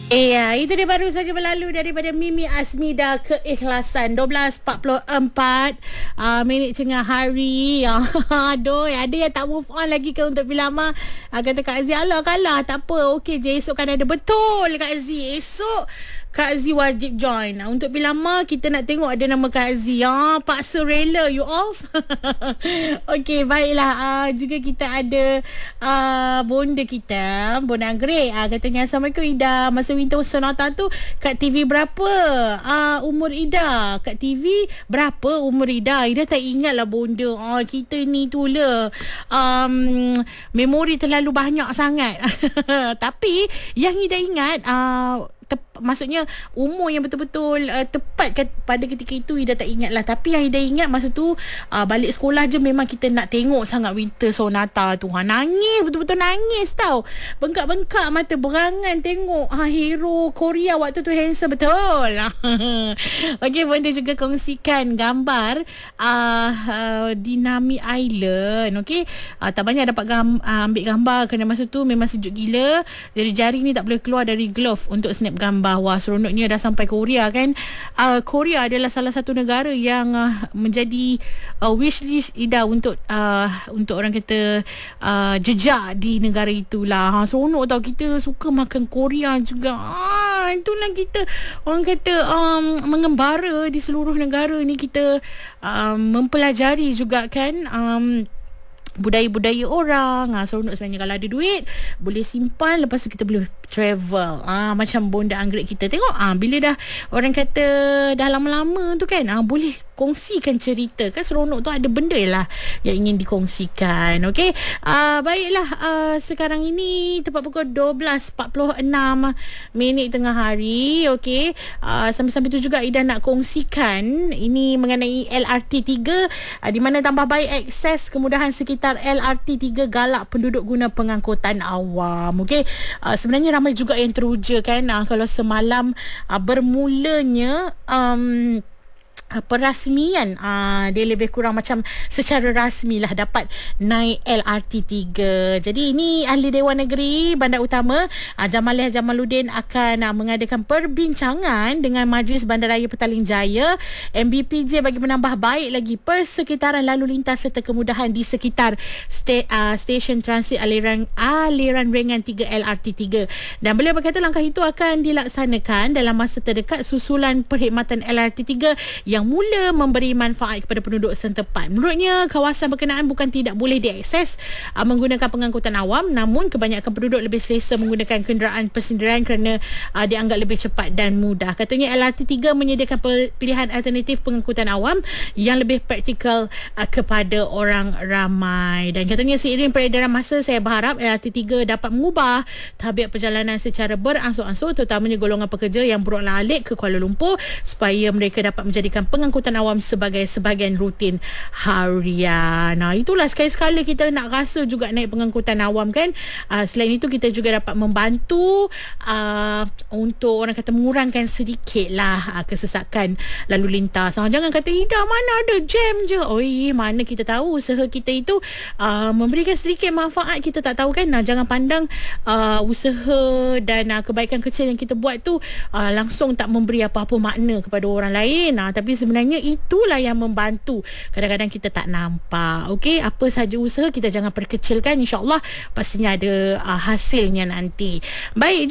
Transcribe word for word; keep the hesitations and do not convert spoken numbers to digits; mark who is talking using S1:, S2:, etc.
S1: Iya, itu dia baru saja berlalu daripada Mimi Asmida, Keikhlasan. dua belas empat puluh empat uh, minit tengah hari. Aduh, ada yang tak move on lagi ke untuk Bilama. Uh, kata Kak Aziz, alah kalah, tak apa. Okey je, esok kan ada. Betul Kak Aziz, esok Kak Aziz wajib join. Uh, untuk Bilama, kita nak tengok ada nama Kak Aziz. Ah, paksa rela you all. Okey, baiklah. Uh, juga kita ada uh, bonda kita, Bonda Anggrek. Uh, katanya, Assalamualaikum Ida. Masa Winter Sonata tu kat T V berapa uh, umur Ida? Kat T V berapa umur Ida? Ida tak ingat lah bonda. Uh, kita ni tu lah um, memori terlalu banyak sangat. Tapi yang Ida ingat uh, Tep, maksudnya umur yang betul-betul uh, tepat kat, pada ketika itu Ida tak ingat lah. Tapi yang Ida ingat masa tu uh, balik sekolah je memang kita nak tengok sangat Winter Sonata tu. Ha, nangis, betul-betul nangis tau. Bengkak-bengkak mata berangan tengok ha, hero Korea waktu tu handsome betul. Okey, Bonda juga kongsikan gambar uh, uh, di Nami Island. Okey, uh, tak banyak dapat gam, uh, ambil gambar kerana masa tu memang sejuk gila. Jadi jari ni tak boleh keluar dari glove untuk snap gambar. Wah, seronoknya dah sampai Korea kan. uh, Korea adalah salah satu negara yang uh, menjadi uh, wishlist Ida untuk uh, untuk orang kata uh, jejak di negara itulah. Ha, seronok tau, kita suka makan Korea juga. Ah, itulah kita orang kata um, mengembara di seluruh negara ni, kita um, mempelajari juga kan um, budaya-budaya orang. Ha, seronok sebenarnya kalau ada duit boleh simpan, lepas tu kita boleh travel. Ah, macam Bonda Anggrek kita tengok ah, bila dah orang kata dah lama-lama tu kan ah, boleh kongsikan cerita kan, seronok tu, ada benda lah yang ingin dikongsikan. Okey, ah, baiklah, ah, sekarang ini tepat pukul dua belas empat puluh enam minit tengah hari. Okey, ah, sambil-sambil tu juga Ida nak kongsikan ini mengenai L R T tiga, ah, di mana tambah baik akses kemudahan sekitar L R T tiga, galak penduduk guna pengangkutan awam. Okey, uh, sebenarnya ramai juga yang teruja kan uh, kalau semalam uh, bermulanya um, perasmian uh, dia lebih kurang macam secara rasmi lah dapat naik L R T tiga. Jadi ini Ahli Dewan Negeri Bandar Utama uh, Jamaliah Jamaluddin akan uh, mengadakan perbincangan dengan Majlis Bandaraya Petaling Jaya M B P J bagi menambah baik lagi persekitaran lalu lintas serta kemudahan di sekitar sta- uh, stesen transit aliran aliran ringan tiga L R T tiga. Dan beliau berkata langkah itu akan dilaksanakan dalam masa terdekat susulan perkhidmatan L R T tiga yang yang mula memberi manfaat kepada penduduk setempat. Menurutnya, kawasan berkenaan bukan tidak boleh diakses uh, menggunakan pengangkutan awam, namun kebanyakan penduduk lebih selesa menggunakan kenderaan persendirian kerana uh, dianggap lebih cepat dan mudah. Katanya L R T tiga menyediakan pilihan alternatif pengangkutan awam yang lebih praktikal uh, kepada orang ramai. Dan katanya seiring peredaran masa, saya berharap L R T tiga dapat mengubah tabiat perjalanan secara beransur-ansur, terutamanya golongan pekerja yang berulang-alik ke Kuala Lumpur, supaya mereka dapat menjadikan pengangkutan awam sebagai sebahagian rutin harian. Nah, itulah sekali-sekala kita nak rasa juga naik pengangkutan awam kan. Uh, selain itu kita juga dapat membantu uh, untuk orang kata mengurangkan sedikit lah uh, kesesakan lalu lintas. Uh, jangan kata Ida mana ada jam je. Oi, mana kita tahu usaha kita itu uh, memberikan sedikit manfaat, kita tak tahu kan. Nah, jangan pandang uh, usaha dan uh, kebaikan kecil yang kita buat tu uh, langsung tak memberi apa-apa makna kepada orang lain. Nah, tapi sebenarnya itulah yang membantu. Kadang-kadang kita tak nampak. Okey, apa saja usaha kita jangan perkecilkan, insya-Allah pastinya ada uh, hasilnya nanti. Baik.